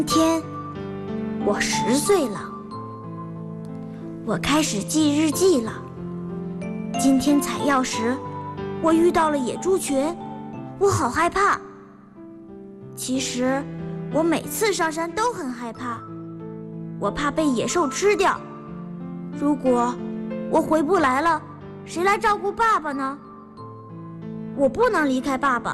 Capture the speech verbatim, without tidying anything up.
今天我十岁了，我开始记日记了。今天采药时，我遇到了野猪群，我好害怕。其实我每次上山都很害怕，我怕被野兽吃掉。如果我回不来了，谁来照顾爸爸呢？我不能离开爸爸。